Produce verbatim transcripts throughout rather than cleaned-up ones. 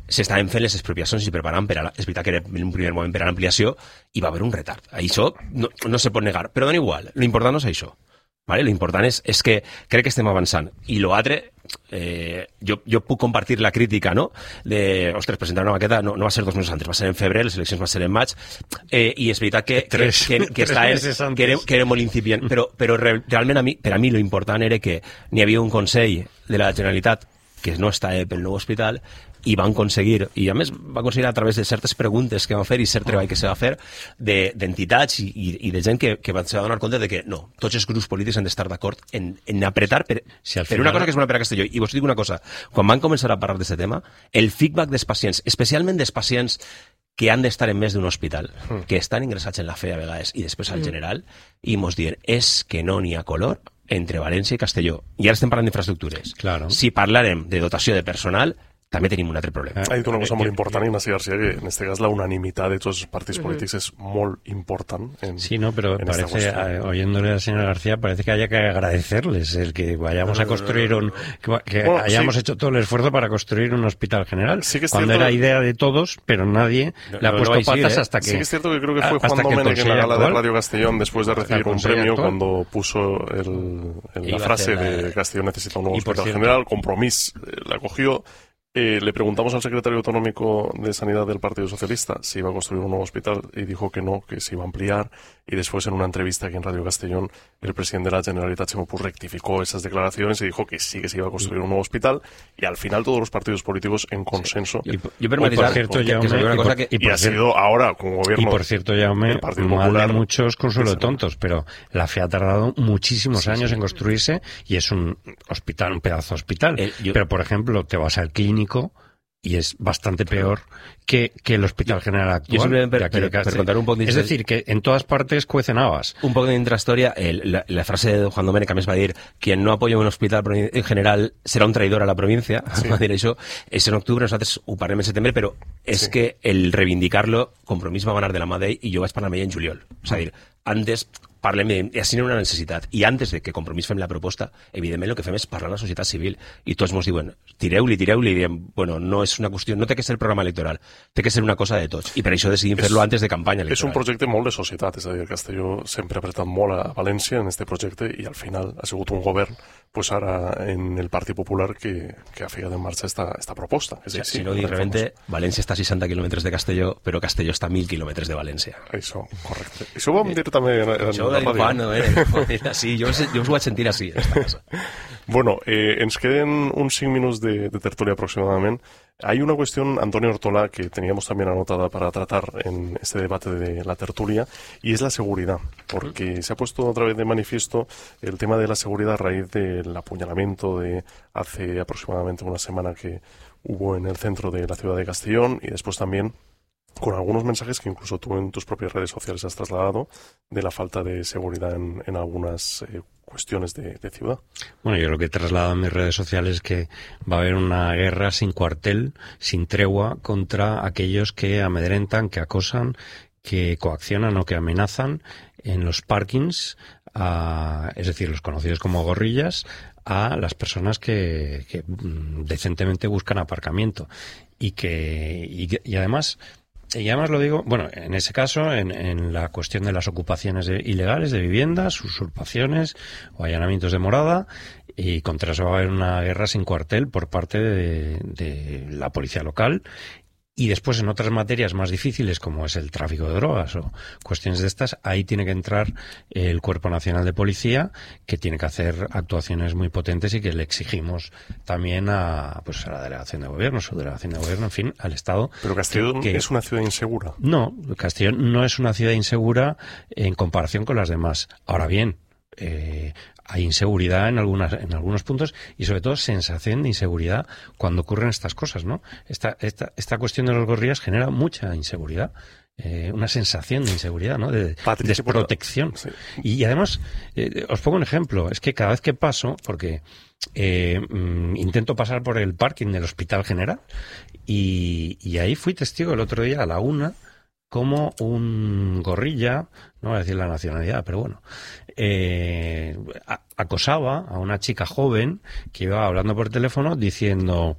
s'estaven fent les expropiacions i se preparaven per a la, és veritat que era en un primer moment per a l'ampliació i va haver un retard. Això no, no se pot negar, però dona igual, l'important no és això. Vale? L'important és, és que crec que estem avançant. I l'altre, eh, jo, jo puc compartir la crítica, no? De, ostres, presentar una maqueta no, no va ser dos mesos antes, va ser en febrer, les eleccions va ser en maig, eh, i és veritat que, tres, que, que, que, està en, que, era, que era molt incipient, però, però realment a mi, per a mi l'important era que n'hi havia un Consell de la Generalitat que no estava pel nou hospital i van aconseguir, i a més va aconseguir a través de certes preguntes que van fer i cert treball que se va fer d'entitats de, i, i de gent que, que se va donar compte de que no, tots els grups polítics han d'estar d'acord en, en apretar per, si per final... una cosa que és bona per a Castelló. I vos dic una cosa, quan van començar a parlar d'aquest tema, el feedback dels pacients, especialment dels pacients que han d'estar en més d'un hospital, mm. que estan ingressats en la fe a vegades i després al general, mm. i mos diuen, és que no n'hi ha color entre València i Castelló. I ara estem parlant d'infraestructures. Claro. Si parlarem de dotació de personal, també tenim un altre problema. Ha dit una cosa molt important, Ignacio García, que en este cas la unanimidad de tots els partits polítics es molt important. En, sí, no, pero parece, eh, oyéndole a la señora García, parece que haya que agradecerles el que vayamos a construir un, que, que bueno, hayamos sí. hecho todo el esfuerzo para construir un hospital general, sí que es cuando cierto, era idea de todos, pero nadie no, le ha no, puesto no patas ir, ¿eh? hasta que... Sí que es cierto que creo que fue Juan Domenech en la gala actual, de Radio Castellón, después de recibir un premio, actual, cuando puso el, el, la frase la... de Castellón necesita un nuevo hospital general, Compromís eh, la cogió. Eh, le preguntamos al secretario autonómico de Sanidad del Partido Socialista si iba a construir un nuevo hospital y dijo que no, que se iba a ampliar, y después en una entrevista aquí en Radio Castellón el presidente de la Generalitat, Ximo Puig, rectificó esas declaraciones y dijo que sí que se iba a construir un nuevo hospital, y al final todos los partidos políticos en consenso. Sí. Yo, yo por cierto, que, Jaume, que una cosa que, y, por, y ha sido ahora con gobierno. Y por cierto, Jaume, mal de muchos consuelo de tontos, pero la F E A ha tardado muchísimos sí, años sí. en construirse y es un hospital, un pedazo de hospital. Eh, yo, pero, por ejemplo, te vas al Clínico y es bastante peor que, que el Hospital General actual. Yo per, per, per, per contar un poc es decir, que en todas partes cuecen habas. Un poco de intrahistoria, la, la frase de Juan Domenech, que més va dir, quien no apoya un hospital en general serà un traidor a la província, sí. va dir això, és en octubre, nosaltres ho parlem en setembre, però és sí. que el reivindicar-lo, Compromís va anar de la mà d'ell i jo vaig parlar amb ell en juliol. És a dir, antes... parlem de, així n'hi ha una necessitat, i antes de que Compromís fem la proposta, evidentment el que fem és parlar a la societat civil, i tots ens diuen, tireu-li, tireu-li, i diem, bueno, no és una qüestió, no té que ser el programa electoral, té que ser una cosa de tots, i per això decidim fer-lo antes de campanya electoral. És un projecte molt de societat, és a dir, Castelló sempre ha apretat molt a València en este projecte, i al final ha sigut un govern, pues ara en el Partit Popular que, que ha ficat en marxa esta, esta proposta. És sí, si no, de repente, València està a seixanta quilòmetres de Castelló, però Castelló està a mil quilòmetres de València. Això, correcte. Això ho vam dir també en, en això la ràdio. Bueno, eh? Sí, jo, jo us ho vaig sentir així, esta cosa. Bueno, eh, ens queden uns cinc minuts de, de tertulia aproximadament. Hay una cuestión, Antonio Ortola, que teníamos también anotada para tratar en este debate de la tertulia, y es la seguridad, porque se ha puesto otra vez de manifiesto el tema de la seguridad a raíz del apuñalamiento de hace aproximadamente una semana que hubo en el centro de la ciudad de Castellón, y después también con algunos mensajes que incluso tú en tus propias redes sociales has trasladado de la falta de seguridad en, en algunas eh, cuestiones de, de ciudad. Bueno, yo lo que he trasladado en mis redes sociales es que va a haber una guerra sin cuartel, sin tregua, contra aquellos que amedrentan, que acosan, que coaccionan o que amenazan en los parkings, a, es decir, los conocidos como gorrillas, a las personas que, que decentemente buscan aparcamiento. Y que y, y además... Y además lo digo, bueno, en ese caso, en, en la cuestión de las ocupaciones de, ilegales de viviendas, usurpaciones o allanamientos de morada, y contra eso va a haber una guerra sin cuartel por parte de, de la policía local. Y después en otras materias más difíciles, como es el tráfico de drogas o cuestiones de estas, ahí tiene que entrar el Cuerpo Nacional de Policía, que tiene que hacer actuaciones muy potentes y que le exigimos también a, pues, a la Delegación de Gobierno, su Delegación de Gobierno, en fin, al Estado. Pero Castellón que, es una ciudad insegura. No, Castellón no es una ciudad insegura en comparación con las demás. Ahora bien, eh, hay inseguridad en algunas en algunos puntos y sobre todo sensación de inseguridad cuando ocurren estas cosas, ¿no? Esta esta esta cuestión de los gorrillas genera mucha inseguridad, eh, una sensación de inseguridad, ¿no? De Patricia, desprotección. Sí. Y además, eh, os pongo un ejemplo, es que cada vez que paso, porque eh, mm, intento pasar por el parking del Hospital General y, y ahí fui testigo el otro día a la una como un gorrilla, no voy a decir la nacionalidad, pero bueno, eh, a, acosaba a una chica joven que iba hablando por teléfono diciendo,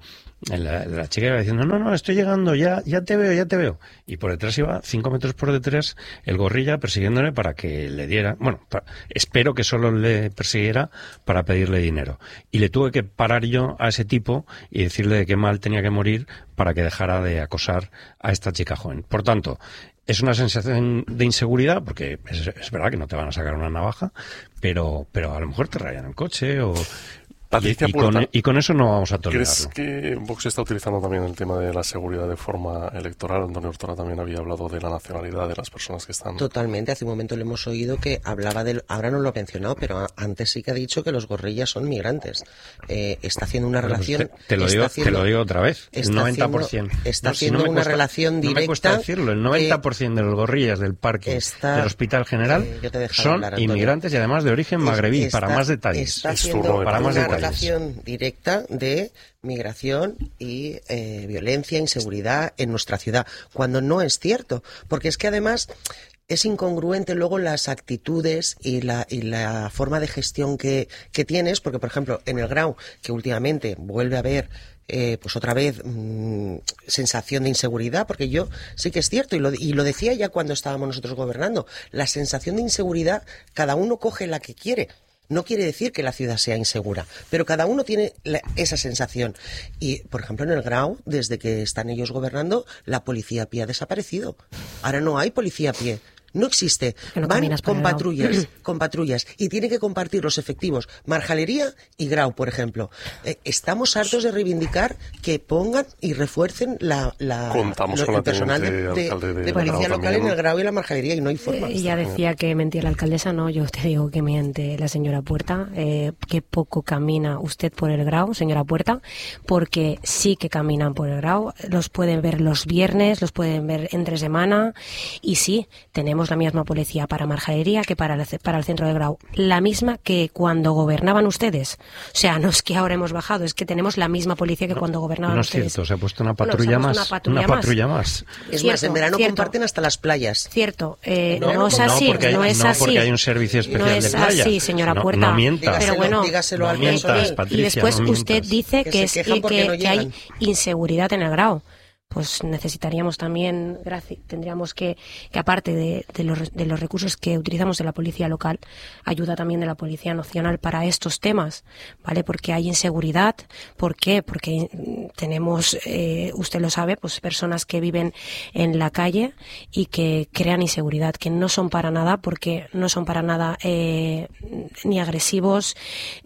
La, la chica iba diciendo, no, no, estoy llegando, ya, ya te veo, ya te veo. Y por detrás iba, cinco metros por detrás, el gorrilla persiguiéndole para que le diera, bueno, para, espero que solo le persiguiera para pedirle dinero. Y le tuve que parar yo a ese tipo y decirle de qué mal tenía que morir para que dejara de acosar a esta chica joven. Por tanto, es una sensación de inseguridad, porque es, es verdad que no te van a sacar una navaja, pero, pero a lo mejor te rayan el coche o... Patricia y, y, Puerta, con, y con eso no vamos a tolerarlo. ¿Crees que Vox está utilizando también el tema de la seguridad de forma electoral? Antonio Ortola también había hablado de la nacionalidad de las personas que están... Totalmente, hace un momento le hemos oído que hablaba del... Ahora no lo ha mencionado, pero antes sí que ha dicho que los gorrillas son migrantes. Eh, está haciendo una bueno, relación... Te, te, lo digo, haciendo, te lo digo otra vez, el noventa por ciento. Haciendo, está no, haciendo si no una cuesta, relación directa... No me cuesta decirlo, el noventa por ciento de los gorrillas del parque está, del Hospital General eh, son hablar, inmigrantes y además de origen magrebí, está, para más detalles. Está haciendo para más una detalles. relación directa de migración y eh, violencia, inseguridad en nuestra ciudad, cuando no es cierto, porque es que además es incongruente luego las actitudes y la, y la forma de gestión que, que tienes, porque por ejemplo en el Grau, que últimamente vuelve a haber Eh, pues otra vez mmm, sensación de inseguridad, porque yo sí que es cierto y lo, y lo decía ya cuando estábamos nosotros gobernando, la sensación de inseguridad cada uno coge la que quiere. No quiere decir que la ciudad sea insegura, pero cada uno tiene la, esa sensación. Y, por ejemplo, en el Grau, desde que están ellos gobernando, la policía a pie ha desaparecido. Ahora no hay policía a pie. No existe. No Van con patrullas, con patrullas y tiene que compartir los efectivos Marjalería y Grau, por ejemplo. Eh, estamos hartos de reivindicar que pongan y refuercen la, la, Contamos lo, con el la personal de, de, de, de policía local también en el Grau y la Marjalería y no hay forma. Eh, ella decía que mentía la alcaldesa, no, yo te digo que miente la señora Puerta, eh, que poco camina usted por el Grau, señora Puerta, porque sí que caminan por el Grau, los pueden ver los viernes, los pueden ver entre semana y sí, tenemos la misma policía para Marjalería que para el, para el centro de Grau. La misma que cuando gobernaban ustedes. O sea, no es que ahora hemos bajado, es que tenemos la misma policía que no, cuando gobernaban no es ustedes. Cierto, se ha puesto una patrulla bueno, más. Una patrulla, una patrulla más. más. Es cierto, más, en verano cierto. comparten hasta las playas. Cierto, eh, no, no es así, no, porque hay, no es no así. porque hay un servicio especial no es de playa. así, señora no, Puerta. No mientas. Pero bueno, dígaselo no al mientas, Patricia, y después no usted dice que, que, es, que, que, no que hay inseguridad en el Grau. Pues necesitaríamos también, tendríamos que, que aparte de, de, los, de los recursos que utilizamos de la policía local, ayuda también de la Policía Nacional para estos temas, ¿vale? Porque hay inseguridad. ¿Por qué? Porque tenemos, eh, usted lo sabe, pues personas que viven en la calle y que crean inseguridad, que no son para nada, porque no son para nada eh, ni agresivos,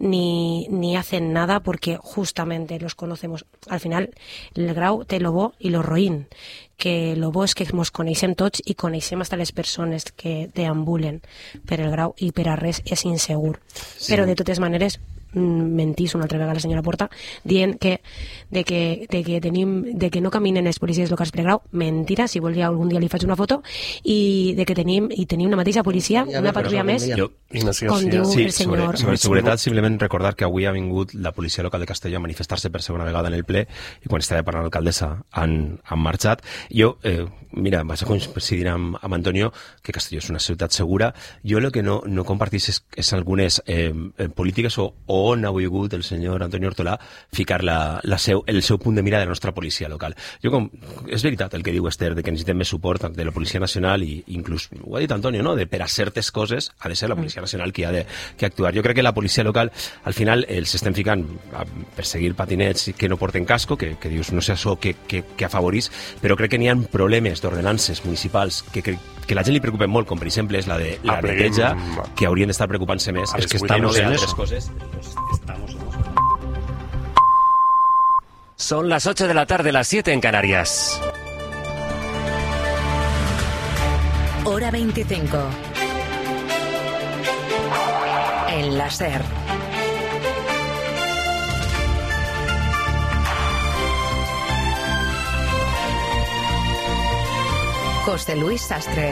ni, ni hacen nada, porque justamente los conocemos. Al final, el Grau té lo bo i lo roïn, que lo bo és que ens coneixem tots i coneixem hasta les persones que deambulen per el Grau i per a res és insegur. Sí. Però de totes maneres mentís una altra vegada la senyora Porta dient que de que, de que tenim de que no caminen les policies locals per Grau, mentira, si vol ja algun dia li faig una foto, i de que tenim i tenim una mateixa policia, una patrulla més, jo, com diu sí, el senyor. Sobre, sobre seguretat, simplement recordar que avui ha vingut la policia local de Castelló a manifestar-se per segona vegada en el ple i quan estava parlant l'alcaldessa han, han marxat. Jo, eh, mira, vaig a coincidir amb, amb Antonio que Castelló és una ciutat segura. Jo el que no, no compartís és, és algunes eh, polítiques o, o on ha volgut el senyor Antonio Ortolà ficar la, la seu, el seu punt de mira de la nostra policia local. Jo com, és veritat el que diu Esther, de que necessitem més suport de la Policia Nacional i inclús, ho ha dit Antonio, no? De per a certes coses ha de ser la Policia Nacional qui ha de que actuar. Jo crec que la policia local, al final, els estem ficant a perseguir patinets que no porten casco, que, que dius, no sé això que, que, que afavorís, però crec que n'hi ha problemes d'ordenances municipals que, que, que la gent li preocupen molt, com per exemple és la de la neteja, que haurien d'estar preocupant-se més. És que estamos en eso. Coses. Estamos en eso. Son las ocho de la tarde, las siete en Canarias. Hora veinticinco. En la SER. José Luis Sastre.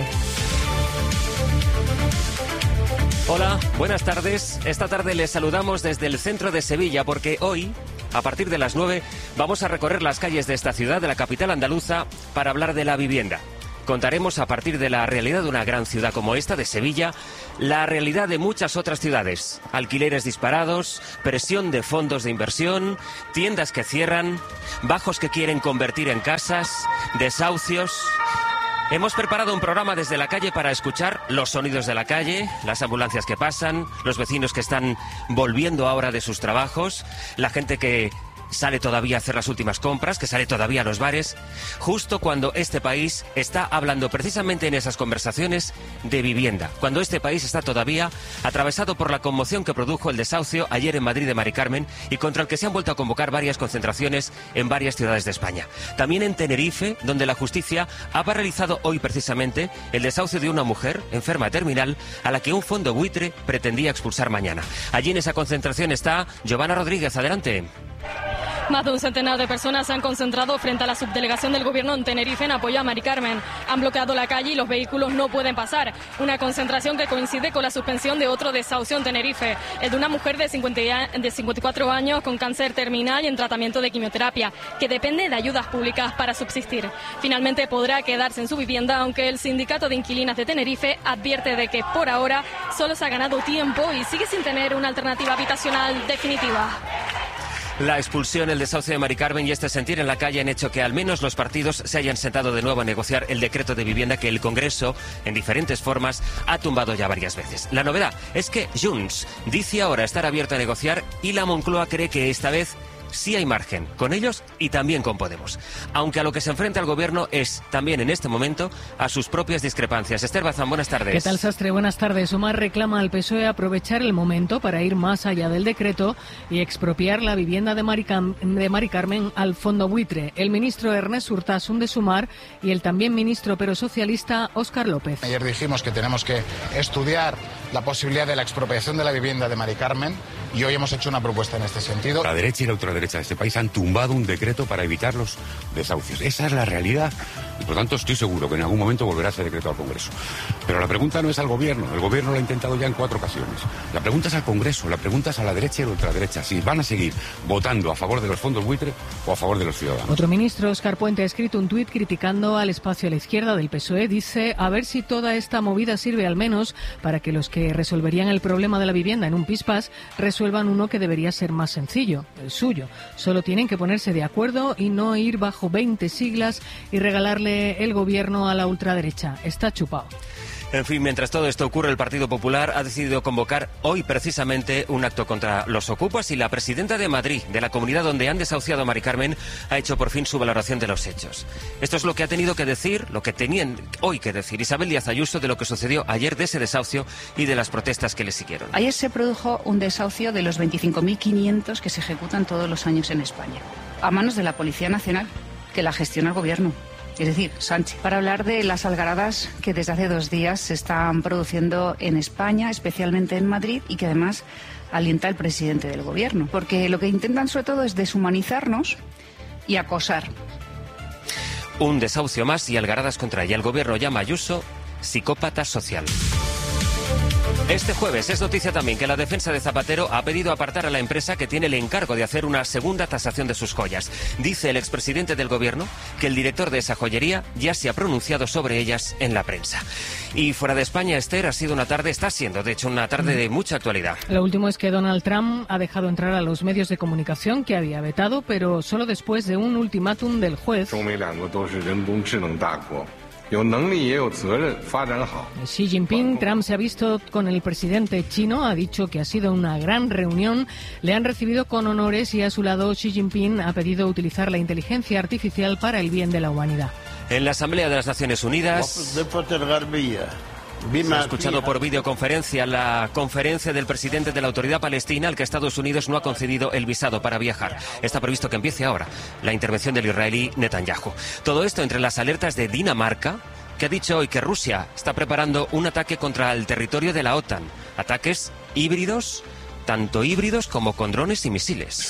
Hola, buenas tardes. Esta tarde les saludamos desde el centro de Sevilla porque hoy, a partir de las nueve, vamos a recorrer las calles de esta ciudad, de la capital andaluza, para hablar de la vivienda. contaremos a partir de la realidad de una gran ciudad como esta, de Sevilla, la realidad de muchas otras ciudades. Alquileres disparados, presión de fondos de inversión, tiendas que cierran, bajos que quieren convertir en casas, desahucios. Hemos preparado un programa desde la calle para escuchar los sonidos de la calle, las ambulancias que pasan, los vecinos que están volviendo ahora de sus trabajos, la gente que sale todavía a hacer las últimas compras, que sale todavía a los bares, justo cuando este país está hablando precisamente en esas conversaciones de vivienda, cuando este país está todavía atravesado por la conmoción que produjo el desahucio ayer en Madrid de Mari Carmen y contra el que se han vuelto a convocar varias concentraciones en varias ciudades de España. También en Tenerife, donde la justicia ha paralizado hoy precisamente el desahucio de una mujer enferma terminal a la que un fondo buitre pretendía expulsar mañana. Allí en esa concentración está Giovanna Rodríguez. Adelante. Más de un centenar de personas se han concentrado frente a la subdelegación del gobierno en Tenerife en apoyo a Mari Carmen. Han bloqueado la calle y los vehículos no pueden pasar. Una concentración que coincide con la suspensión de otro desahucio en Tenerife, el de una mujer de, cincuenta, de cincuenta y cuatro años con cáncer terminal y en tratamiento de quimioterapia, que depende de ayudas públicas para subsistir. Finalmente podrá quedarse en su vivienda, aunque el sindicato de inquilinas de Tenerife advierte de que por ahora solo se ha ganado tiempo y sigue sin tener una alternativa habitacional definitiva. La expulsión, el desahucio de Mari Carmen y este sentir en la calle han hecho que al menos los partidos se hayan sentado de nuevo a negociar el decreto de vivienda que el Congreso, en diferentes formas, ha tumbado ya varias veces. La novedad es que Junts dice ahora estar abierto a negociar y la Moncloa cree que esta vez sí hay margen, con ellos y también con Podemos. Aunque a lo que se enfrenta el Gobierno es, también en este momento, a sus propias discrepancias. Esther Bazán, buenas tardes. ¿Qué tal, Sastre? Buenas tardes. Sumar reclama al P S O E aprovechar el momento para ir más allá del decreto y expropiar la vivienda de Mari, Cam de Mari Carmen al fondo buitre. El ministro Ernest Urtasun de Sumar y el también ministro pero socialista Óscar López. Ayer dijimos que tenemos que estudiar la posibilidad de la expropiación de la vivienda de Mari Carmen y hoy hemos hecho una propuesta en este sentido. La derecha y la ultraderecha de este país han tumbado un decreto para evitar los desahucios. Esa es la realidad y por tanto estoy seguro que en algún momento volverá ese decreto al Congreso. Pero la pregunta no es al Gobierno, el Gobierno lo ha intentado ya en cuatro ocasiones. La pregunta es al Congreso, la pregunta es a la derecha y a la ultraderecha, si van a seguir votando a favor de los fondos buitre o a favor de los ciudadanos. Otro ministro, Óscar Puente, ha escrito un tuit criticando al espacio a la izquierda del P S O E. Dice, a ver si toda esta movida sirve al menos para que los que resolverían el problema de la vivienda en un pispás resuelvan uno que debería ser más sencillo, el suyo. Solo tienen que ponerse de acuerdo y no ir bajo veinte siglas y regalarle el gobierno a la ultraderecha. Está chupado. En fin, mientras todo esto ocurre, el Partido Popular ha decidido convocar hoy precisamente un acto contra los ocupas y la presidenta de Madrid, de la comunidad donde han desahuciado a Mari Carmen, ha hecho por fin su valoración de los hechos. Esto es lo que ha tenido que decir, lo que tenían hoy que decir Isabel Díaz Ayuso de lo que sucedió ayer de ese desahucio y de las protestas que le siguieron. Ayer se produjo un desahucio de los veinticinco mil quinientos que se ejecutan todos los años en España, a manos de la Policía Nacional, que la gestiona el Gobierno. Es decir, Sánchez, para hablar de las algaradas que desde hace dos días se están produciendo en España, especialmente en Madrid, y que además alienta el presidente del Gobierno. Porque lo que intentan sobre todo es deshumanizarnos y acosar. Un desahucio más y algaradas contra ella. El Gobierno llama a Ayuso psicópata social. Este jueves es noticia también que la defensa de Zapatero ha pedido apartar a la empresa que tiene el encargo de hacer una segunda tasación de sus joyas. Dice el expresidente del Gobierno que el director de esa joyería ya se ha pronunciado sobre ellas en la prensa. Y fuera de España, Esther, ha sido una tarde, está siendo de hecho una tarde de mucha actualidad. Lo último es que Donald Trump ha dejado entrar a los medios de comunicación que había vetado, pero solo después de un ultimátum del juez. Xi Jinping, Trump se ha visto con el presidente chino, ha dicho que ha sido una gran reunión, le han recibido con honores y a su lado Xi Jinping ha pedido utilizar la inteligencia artificial para el bien de la humanidad. En la Asamblea de las Naciones Unidas se ha escuchado por videoconferencia la conferencia del presidente de la Autoridad Palestina al que Estados Unidos no ha concedido el visado para viajar. Está previsto que empiece ahora la intervención del israelí Netanyahu. Todo esto entre las alertas de Dinamarca, que ha dicho hoy que Rusia está preparando un ataque contra el territorio de la OTAN. Ataques híbridos, tanto híbridos como con drones y misiles.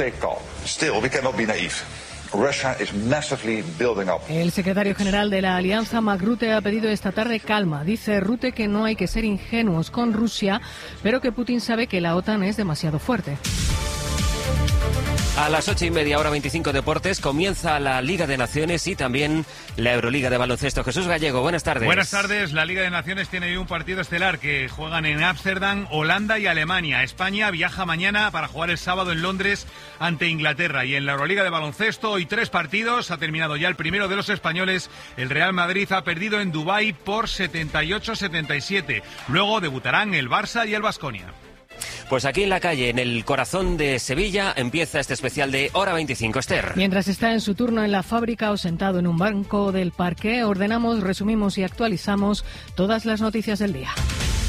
El secretario general de la Alianza, Mark Rutte, ha pedido esta tarde calma. Dice Rutte que no hay que ser ingenuos con Rusia, pero que Putin sabe que la OTAN es demasiado fuerte. A las ocho y media, hora veinticinco Deportes, comienza la Liga de Naciones y también la Euroliga de baloncesto. Jesús Gallego, buenas tardes. Buenas tardes. La Liga de Naciones tiene hoy un partido estelar que juegan en Ámsterdam, Holanda y Alemania. España viaja mañana para jugar el sábado en Londres ante Inglaterra. Y en la Euroliga de baloncesto, hoy tres partidos. Ha terminado ya el primero de los españoles. El Real Madrid ha perdido en Dubái por setenta y ocho a setenta y siete. Luego debutarán el Barça y el Baskonia. Pues aquí en la calle, en el corazón de Sevilla, empieza este especial de Hora veinticinco. Esther. Mientras está en su turno en la fábrica o sentado en un banco del parque, ordenamos, resumimos y actualizamos todas las noticias del día.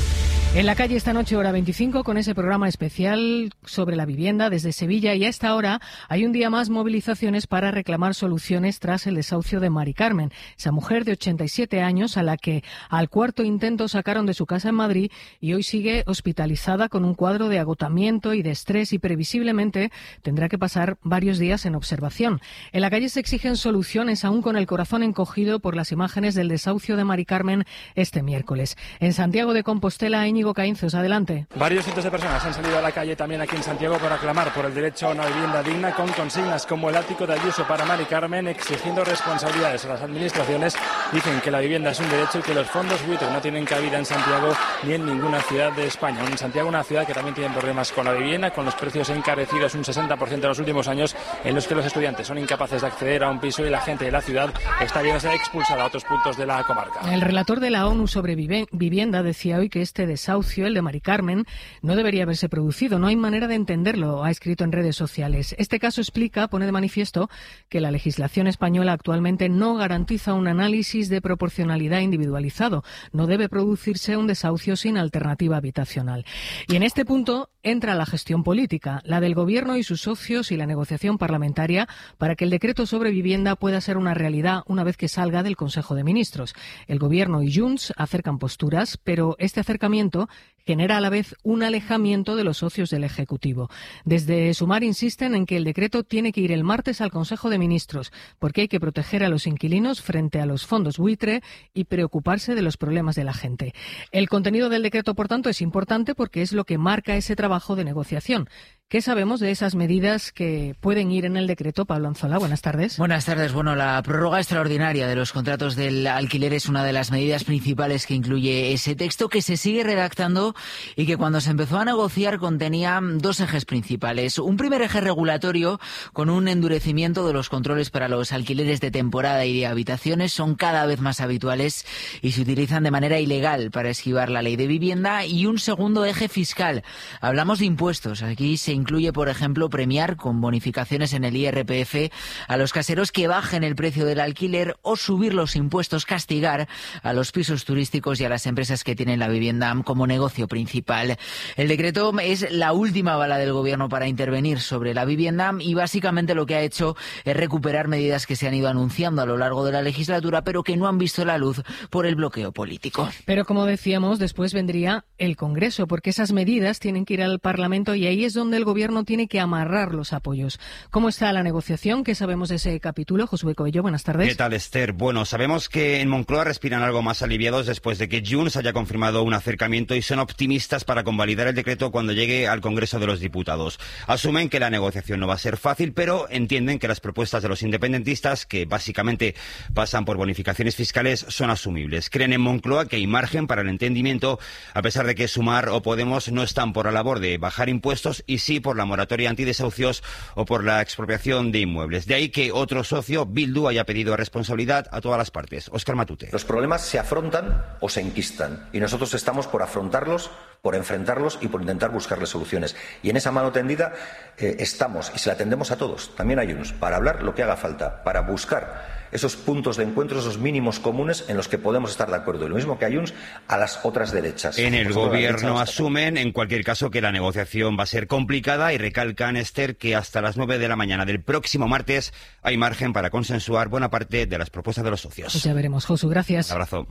En la calle esta noche, hora veinticinco, con ese programa especial sobre la vivienda desde Sevilla, y a esta hora hay un día más movilizaciones para reclamar soluciones tras el desahucio de Mari Carmen, esa mujer de ochenta y siete años a la que al cuarto intento sacaron de su casa en Madrid y hoy sigue hospitalizada con un cuadro de agotamiento y de estrés y previsiblemente tendrá que pasar varios días en observación. En la calle se exigen soluciones aún con el corazón encogido por las imágenes del desahucio de Mari Carmen este miércoles. En Santiago de Compostela, Íñigo Caínzos, adelante. Varios cientos de personas han salido a la calle también aquí en Santiago para clamar por el derecho a una vivienda digna, con consignas como el ático de Ayuso para Mari Carmen, exigiendo responsabilidades a las administraciones. Dicen que la vivienda es un derecho y que los fondos buitre no tienen cabida en Santiago ni en ninguna ciudad de España. En Santiago, una ciudad que también tiene problemas con la vivienda, con los precios encarecidos un sesenta por ciento en los últimos años, en los que los estudiantes son incapaces de acceder a un piso y la gente de la ciudad está viéndose expulsada a otros puntos de la comarca. El relator de la ONU sobre vivienda decía hoy que este desahucio, el de Mari Carmen, no debería haberse producido. No hay manera de entenderlo, ha escrito en redes sociales. Este caso explica, pone de manifiesto, que la legislación española actualmente no garantiza un análisis de proporcionalidad individualizado. No debe producirse un desahucio sin alternativa habitacional. Y en este punto entra la gestión política, la del Gobierno y sus socios y la negociación parlamentaria para que el decreto sobre vivienda pueda ser una realidad una vez que salga del Consejo de Ministros. El Gobierno y Junts acercan posturas, pero este acercamiento genera a la vez un alejamiento de los socios del Ejecutivo. Desde Sumar insisten en que el decreto tiene que ir el martes al Consejo de Ministros, porque hay que proteger a los inquilinos frente a los fondos buitre y preocuparse de los problemas de la gente. El contenido del decreto, por tanto, es importante porque es lo que marca ese trabajo de negociación. ¿Qué sabemos de esas medidas que pueden ir en el decreto? Pablo Anzola, buenas tardes. Buenas tardes. Bueno, la prórroga extraordinaria de los contratos del alquiler es una de las medidas principales que incluye ese texto, que se sigue redactando y que cuando se empezó a negociar contenía dos ejes principales. Un primer eje regulatorio con un endurecimiento de los controles para los alquileres de temporada y de habitaciones. Son cada vez más habituales y se utilizan de manera ilegal para esquivar la ley de vivienda. Y un segundo eje fiscal. Hablamos de impuestos. Aquí se incluye, por ejemplo, premiar con bonificaciones en el I R P F a los caseros que bajen el precio del alquiler o subir los impuestos, castigar a los pisos turísticos y a las empresas que tienen la vivienda como negocio principal. El decreto es la última bala del Gobierno para intervenir sobre la vivienda y básicamente lo que ha hecho es recuperar medidas que se han ido anunciando a lo largo de la legislatura pero que no han visto la luz por el bloqueo político. Pero como decíamos, después vendría el Congreso, porque esas medidas tienen que ir al Parlamento y ahí es donde el Gobierno tiene que amarrar los apoyos. ¿Cómo está la negociación? ¿Qué sabemos de ese capítulo? Josué Coello, buenas tardes. ¿Qué tal, Esther? Bueno, sabemos que en Moncloa respiran algo más aliviados después de que Junts haya confirmado un acercamiento y son optimistas para convalidar el decreto cuando llegue al Congreso de los Diputados. Asumen que la negociación no va a ser fácil, pero entienden que las propuestas de los independentistas, que básicamente pasan por bonificaciones fiscales, son asumibles. Creen en Moncloa que hay margen para el entendimiento, a pesar de que Sumar o Podemos no están por la labor de bajar impuestos y sí por la moratoria antidesahucios o por la expropiación de inmuebles. De ahí que otro socio, Bildu, haya pedido responsabilidad a todas las partes. Óscar Matute. Los problemas se afrontan o se enquistan y nosotros estamos por afrontarlos, por enfrentarlos y por intentar buscarles soluciones. Y en esa mano tendida eh, estamos y se la tendemos a todos, también a Junts, para hablar lo que haga falta, para buscar esos puntos de encuentro, esos mínimos comunes en los que podemos estar de acuerdo. Y lo mismo que a Junts, a las otras derechas. En el Gobierno asumen, en cualquier caso, que la negociación va a ser complicada y recalcan, Esther, que hasta las nueve de la mañana del próximo martes hay margen para consensuar buena parte de las propuestas de los socios. Pues ya veremos, Josu, gracias. Un abrazo.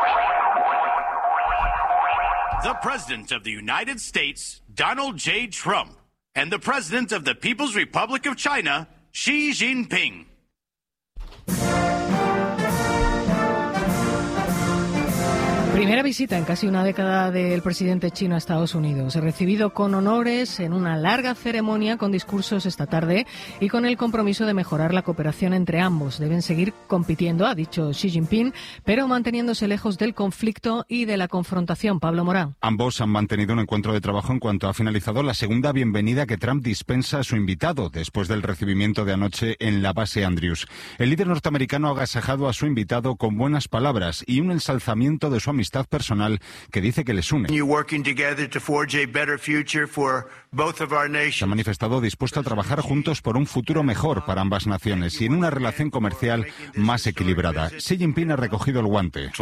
The President of the United States, Donald J. Trump, and the President of the People's Republic of China, Xi Jinping. Primera visita en casi una década del presidente chino a Estados Unidos, recibido con honores en una larga ceremonia con discursos esta tarde y con el compromiso de mejorar la cooperación entre ambos. Deben seguir compitiendo, ha dicho Xi Jinping, pero manteniéndose lejos del conflicto y de la confrontación. Pablo Morán. Ambos han mantenido un encuentro de trabajo en cuanto ha finalizado la segunda bienvenida que Trump dispensa a su invitado después del recibimiento de anoche en la base Andrews. El líder norteamericano ha agasajado a su invitado con buenas palabras y un ensalzamiento de su amistad personal que dice que les une. Se ha manifestado dispuesto a trabajar juntos por un futuro mejor para ambas naciones y en una relación comercial más equilibrada. Xi Jinping ha recogido el guante.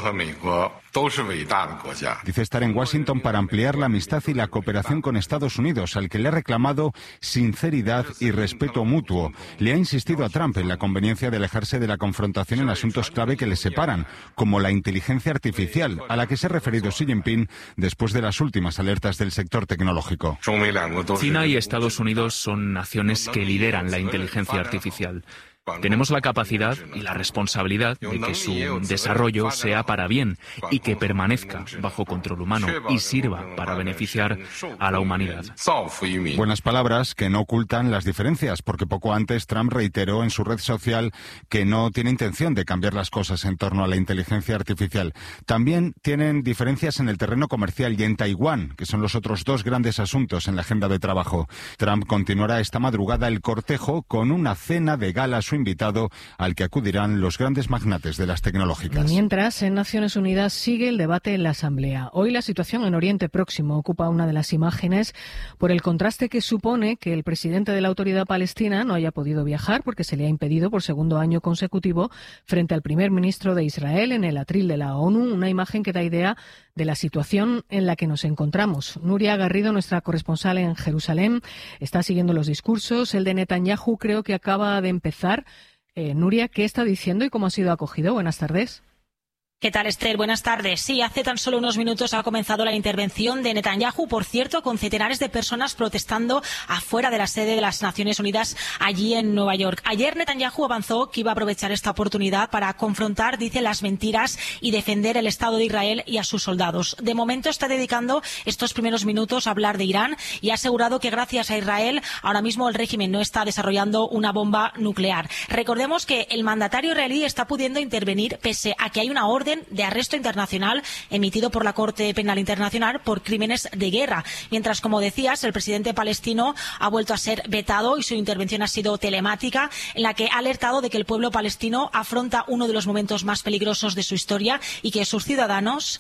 Dice estar en Washington para ampliar la amistad y la cooperación con Estados Unidos, al que le ha reclamado sinceridad y respeto mutuo. Le ha insistido a Trump en la conveniencia de alejarse de la confrontación en asuntos clave que les separan, como la inteligencia artificial, a la que se ha referido Xi Jinping después de las últimas alertas del sector tecnológico. China y Estados Unidos son naciones que lideran la inteligencia artificial. Tenemos la capacidad y la responsabilidad de que su desarrollo sea para bien y que permanezca bajo control humano y sirva para beneficiar a la humanidad. Buenas palabras que no ocultan las diferencias, porque poco antes Trump reiteró en su red social que no tiene intención de cambiar las cosas en torno a la inteligencia artificial. También tienen diferencias en el terreno comercial y en Taiwán, que son los otros dos grandes asuntos en la agenda de trabajo. Trump continuará esta madrugada el cortejo con una cena de gala a su invitado, al que acudirán los grandes magnates de las tecnológicas. Mientras, en Naciones Unidas sigue el debate en la Asamblea. Hoy la situación en Oriente Próximo ocupa una de las imágenes por el contraste que supone que el presidente de la Autoridad Palestina no haya podido viajar porque se le ha impedido por segundo año consecutivo frente al primer ministro de Israel en el atril de la ONU, una imagen que da idea de la situación en la que nos encontramos. Nuria Garrido, nuestra corresponsal en Jerusalén, está siguiendo los discursos. El de Netanyahu creo que acaba de empezar. Eh, Nuria, ¿qué está diciendo y cómo ha sido acogido? Buenas tardes. ¿Qué tal, Esther? Buenas tardes. Sí, hace tan solo unos minutos ha comenzado la intervención de Netanyahu, por cierto, con centenares de personas protestando afuera de la sede de las Naciones Unidas allí en Nueva York. Ayer Netanyahu avanzó que iba a aprovechar esta oportunidad para confrontar, dice, las mentiras y defender el Estado de Israel y a sus soldados. De momento está dedicando estos primeros minutos a hablar de Irán y ha asegurado que gracias a Israel ahora mismo el régimen no está desarrollando una bomba nuclear. Recordemos que el mandatario israelí está pudiendo intervenir pese a que hay una orden de arresto internacional emitido por la Corte Penal Internacional por crímenes de guerra. Mientras, como decías, el presidente palestino ha vuelto a ser vetado y su intervención ha sido telemática, en la que ha alertado de que el pueblo palestino afronta uno de los momentos más peligrosos de su historia y que sus ciudadanos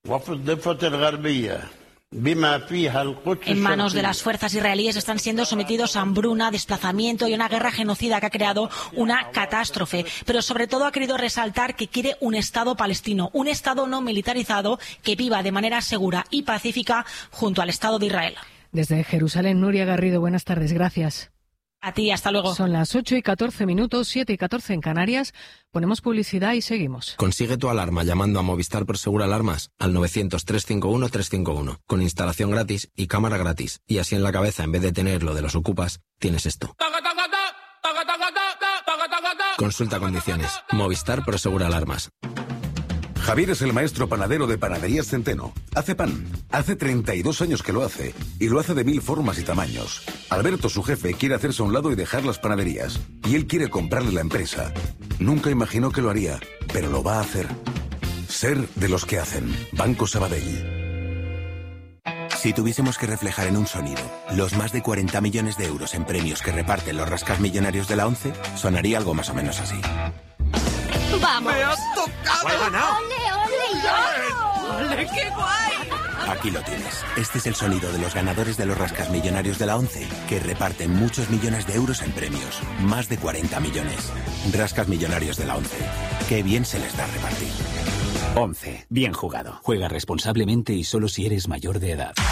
en manos de las fuerzas israelíes están siendo sometidos a hambruna, desplazamiento y una guerra genocida que ha creado una catástrofe. Pero sobre todo ha querido resaltar que quiere un Estado palestino, un Estado no militarizado que viva de manera segura y pacífica junto al Estado de Israel. Desde Jerusalén, Nuria Garrido, buenas tardes, gracias. A ti, hasta luego. Son las ocho y catorce minutos, siete y catorce en Canarias. Ponemos publicidad y seguimos. Consigue tu alarma llamando a Movistar Prosegur Alarmas al novecientos, trescientos cincuenta y uno, trescientos cincuenta y uno, con instalación gratis y cámara gratis. Y así en la cabeza, en vez de tener lo de los ocupas, tienes esto. Consulta condiciones. Movistar Prosegur Alarmas. Javier es el maestro panadero de Panaderías Centeno. Hace pan. Hace treinta y dos años que lo hace. Y lo hace de mil formas y tamaños. Alberto, su jefe, quiere hacerse a un lado y dejar las panaderías. Y él quiere comprarle la empresa. Nunca imaginó que lo haría, pero lo va a hacer. Ser de los que hacen. Banco Sabadell. Si tuviésemos que reflejar en un sonido los más de cuarenta millones de euros en premios que reparten los rascasmillonarios de la ONCE, sonaría algo más o menos así. ¡Vamos! ¡Me has tocado! ¡Lo he ganado! ¡Ole, ole, yo! ¡Ole, qué guay! Aquí lo tienes. Este es el sonido de los ganadores de los rascasmillonarios de la ONCE, que reparten muchos millones de euros en premios. Más de cuarenta millones. Rascasmillonarios de la ONCE. Qué bien se les da repartir. ONCE. Bien jugado. Juega responsablemente y solo si eres mayor de edad.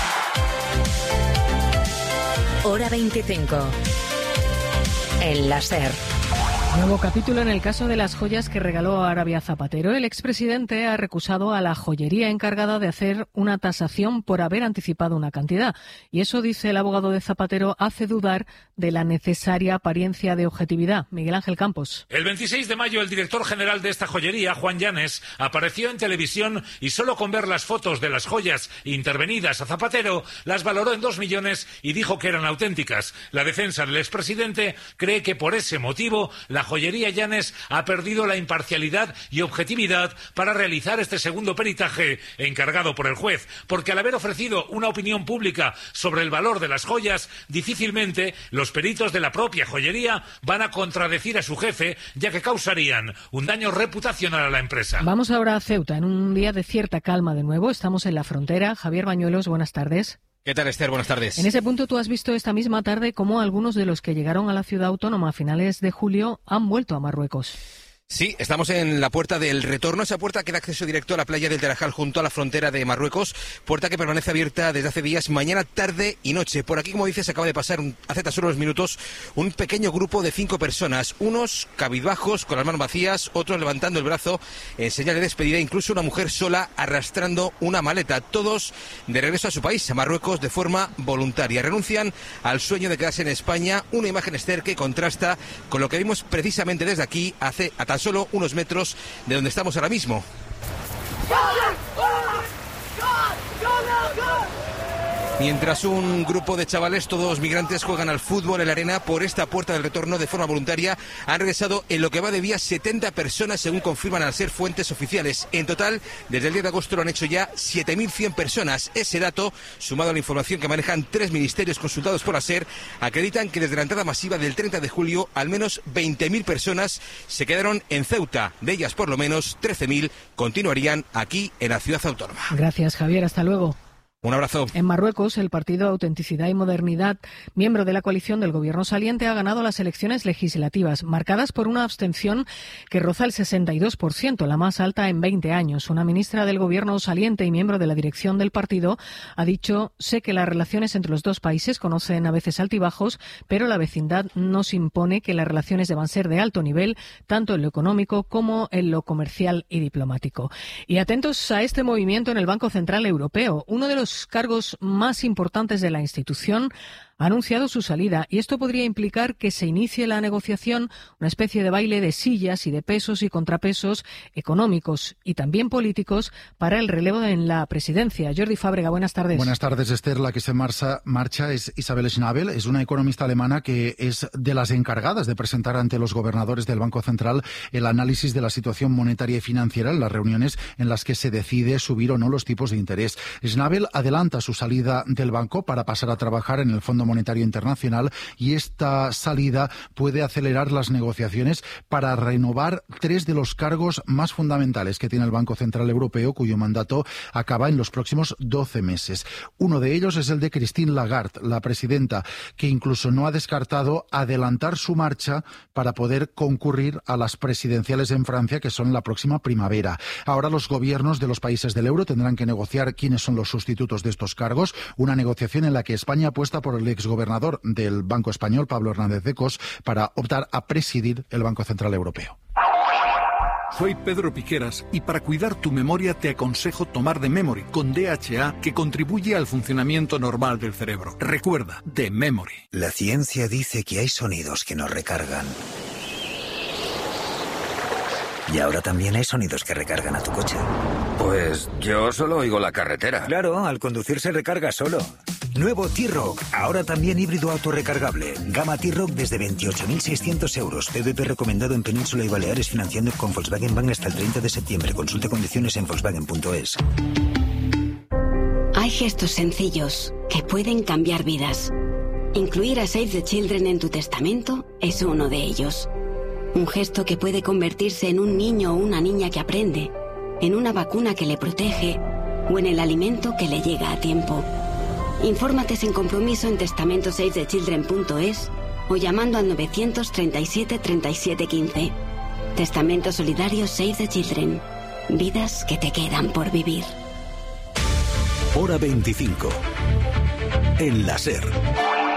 Hora veinticinco. En la SER. Nuevo capítulo en el caso de las joyas que regaló a Arabia Zapatero. El expresidente ha recusado a la joyería encargada de hacer una tasación por haber anticipado una cantidad. Y eso, dice el abogado de Zapatero, hace dudar de la necesaria apariencia de objetividad. Miguel Ángel Campos. El veintiséis de mayo, el director general de esta joyería, Juan Llanes, apareció en televisión y solo con ver las fotos de las joyas intervenidas a Zapatero, las valoró en dos millones y dijo que eran auténticas. La defensa del expresidente cree que por ese motivo la joyería Llanes ha perdido la imparcialidad y objetividad para realizar este segundo peritaje encargado por el juez, porque al haber ofrecido una opinión pública sobre el valor de las joyas, difícilmente los peritos de la propia joyería van a contradecir a su jefe, ya que causarían un daño reputacional a la empresa. Vamos ahora a Ceuta, en un día de cierta calma de nuevo. Estamos en la frontera. Javier Bañuelos, buenas tardes. ¿Qué tal, Esther? Buenas tardes. En ese punto tú has visto esta misma tarde cómo algunos de los que llegaron a la ciudad autónoma a finales de julio han vuelto a Marruecos. Sí, estamos en la puerta del retorno, esa puerta que da acceso directo a la playa del Tarajal junto a la frontera de Marruecos, puerta que permanece abierta desde hace días, mañana, tarde y noche. Por aquí, como dices, acaba de pasar un, hace tan solo unos minutos un pequeño grupo de cinco personas, unos cabizbajos con las manos vacías, otros levantando el brazo en señal de despedida, incluso una mujer sola arrastrando una maleta, todos de regreso a su país, a Marruecos, de forma voluntaria. Renuncian al sueño de quedarse en España, una imagen, Esther, que contrasta con lo que vimos precisamente desde aquí hace a tan solo unos metros de donde estamos ahora mismo. Mientras un grupo de chavales, todos migrantes, juegan al fútbol en la arena, por esta puerta del retorno de forma voluntaria han regresado en lo que va de día setenta personas, según confirman al ser fuentes oficiales. En total, desde el diez de agosto lo han hecho ya siete mil cien personas. Ese dato, sumado a la información que manejan tres ministerios consultados por ASER, acreditan que desde la entrada masiva del treinta de julio, al menos veinte mil personas se quedaron en Ceuta. De ellas, por lo menos, trece mil continuarían aquí en la ciudad autónoma. Gracias, Javier. Hasta luego. Un abrazo. En Marruecos, el partido Autenticidad y Modernidad, miembro de la coalición del gobierno saliente, ha ganado las elecciones legislativas, marcadas por una abstención que roza el sesenta y dos por ciento, la más alta en veinte años. Una ministra del gobierno saliente y miembro de la dirección del partido ha dicho: sé que las relaciones entre los dos países conocen a veces altibajos, pero la vecindad nos impone que las relaciones deban ser de alto nivel, tanto en lo económico como en lo comercial y diplomático. Y atentos a este movimiento en el Banco Central Europeo. Uno de los cargos más importantes de la institución ha anunciado su salida, y esto podría implicar que se inicie la negociación, una especie de baile de sillas y de pesos y contrapesos económicos y también políticos para el relevo en la presidencia. Jordi Fábrega, buenas tardes. Buenas tardes, Esther. La que se marcha, marcha es Isabel Schnabel, es una economista alemana que es de las encargadas de presentar ante los gobernadores del Banco Central el análisis de la situación monetaria y financiera en las reuniones en las que se decide subir o no los tipos de interés. Schnabel adelanta su salida del banco para pasar a trabajar en el Fondo Monetario Internacional, y esta salida puede acelerar las negociaciones para renovar tres de los cargos más fundamentales que tiene el Banco Central Europeo, cuyo mandato acaba en los próximos doce meses. Uno de ellos es el de Christine Lagarde, la presidenta, que incluso no ha descartado adelantar su marcha para poder concurrir a las presidenciales en Francia, que son la próxima primavera. Ahora los gobiernos de los países del euro tendrán que negociar quiénes son los sustitutos de estos cargos, una negociación en la que España apuesta por el exgobernador del Banco Español, Pablo Hernández de Cos, para optar a presidir el Banco Central Europeo. Soy Pedro Piqueras y para cuidar tu memoria te aconsejo tomar The Memory con D H A, que contribuye al funcionamiento normal del cerebro. Recuerda, The Memory. La ciencia dice que hay sonidos que nos recargan. Y ahora también hay sonidos que recargan a tu coche. Pues yo solo oigo la carretera. Claro, al conducir se recarga solo. Nuevo T-Roc, ahora también híbrido autorrecargable. Gama T-Roc desde veintiocho mil seiscientos euros. P V P recomendado en Península y Baleares, financiando con Volkswagen Bank hasta el treinta de septiembre. Consulta condiciones en volkswagen punto es. Hay gestos sencillos que pueden cambiar vidas. Incluir a Save the Children en tu testamento es uno de ellos. Un gesto que puede convertirse en un niño o una niña que aprende, en una vacuna que le protege o en el alimento que le llega a tiempo. Infórmate sin compromiso en testamento save the children punto es o llamando al novecientos treinta y siete treinta y siete quince. Testamento solidario Save the Children. Vidas que te quedan por vivir. Hora veinticinco. En la SER.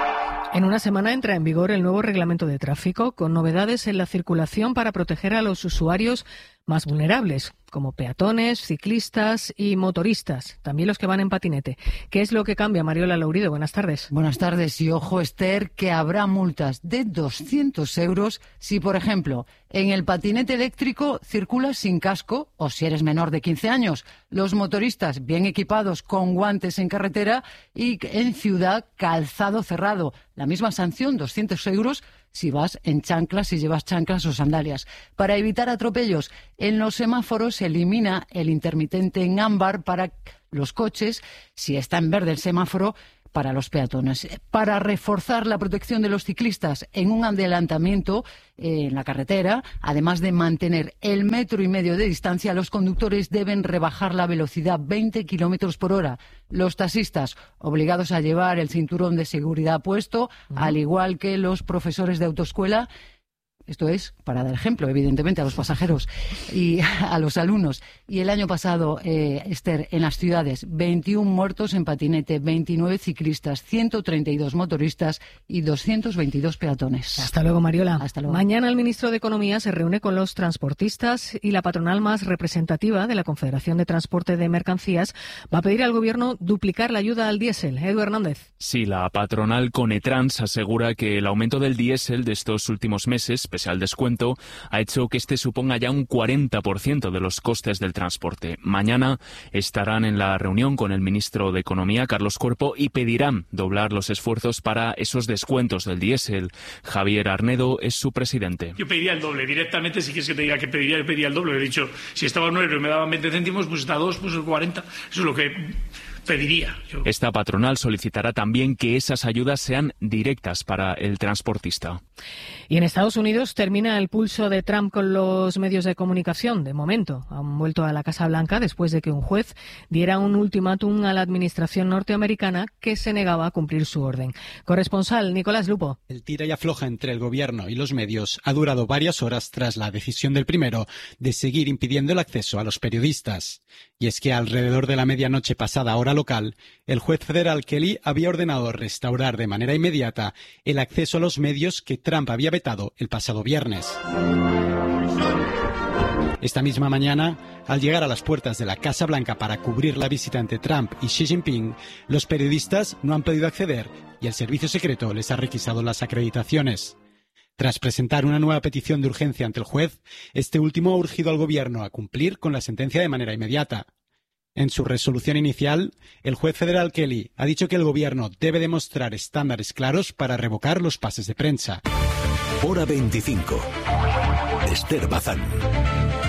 En una semana entra en vigor el nuevo reglamento de tráfico, con novedades en la circulación para proteger a los usuarios más vulnerables, como peatones, ciclistas y motoristas, también los que van en patinete. ¿Qué es lo que cambia, Mariola Laurido? Buenas tardes. Buenas tardes. Y ojo, Esther, que habrá multas de doscientos euros si, por ejemplo, en el patinete eléctrico circulas sin casco o si eres menor de quince años. Los motoristas bien equipados con guantes en carretera y en ciudad calzado cerrado. La misma sanción, doscientos euros, si vas en chanclas, si llevas chanclas o sandalias. Para evitar atropellos, en los semáforos se elimina el intermitente en ámbar para los coches, si está en verde el semáforo, para los peatones. Para reforzar la protección de los ciclistas en un adelantamiento eh, en la carretera, además de mantener el metro y medio de distancia, los conductores deben rebajar la velocidad veinte kilómetros por hora. Los taxistas obligados a llevar el cinturón de seguridad puesto, uh-huh. al igual que los profesores de autoescuela. Esto es para dar ejemplo, evidentemente, a los pasajeros y a los alumnos. Y el año pasado, eh, Esther, en las ciudades, veintiún muertos en patinete, veintinueve ciclistas, ciento treinta y dos motoristas y doscientos veintidós peatones. Hasta luego, Mariola. Hasta luego. Mañana el ministro de Economía se reúne con los transportistas y la patronal más representativa de la Confederación de Transporte de Mercancías va a pedir al Gobierno duplicar la ayuda al diésel. Edu Hernández. Sí, la patronal Conetrans asegura que el aumento del diésel de estos últimos meses, pese al descuento, ha hecho que este suponga ya un cuarenta por ciento de los costes del transporte. Mañana estarán en la reunión con el ministro de Economía, Carlos Cuerpo, y pedirán doblar los esfuerzos para esos descuentos del diésel. Javier Arnedo es su presidente. Yo pediría el doble. Directamente, si quieres que te diga que pediría, yo pediría el doble. He dicho, si estaba a nueve y me daban veinte céntimos, pues está a dos, pues cuarenta. Eso es lo que pediría yo. Esta patronal solicitará también que esas ayudas sean directas para el transportista. Y en Estados Unidos termina el pulso de Trump con los medios de comunicación. De momento, han vuelto a la Casa Blanca después de que un juez diera un ultimátum a la administración norteamericana que se negaba a cumplir su orden. Corresponsal Nicolás Lupo. El tira y afloja entre el gobierno y los medios ha durado varias horas tras la decisión del primero de seguir impidiendo el acceso a los periodistas. Y es que alrededor de la medianoche pasada hora local, el juez federal Kelly había ordenado restaurar de manera inmediata el acceso a los medios que Trump había vetado el pasado viernes. Esta misma mañana, al llegar a las puertas de la Casa Blanca para cubrir la visita entre Trump y Xi Jinping, los periodistas no han podido acceder y el servicio secreto les ha requisado las acreditaciones. Tras presentar una nueva petición de urgencia ante el juez, este último ha urgido al gobierno a cumplir con la sentencia de manera inmediata. En su resolución inicial, el juez federal Kelly ha dicho que el gobierno debe demostrar estándares claros para revocar los pases de prensa. Hora veinticinco. Esther Bazán.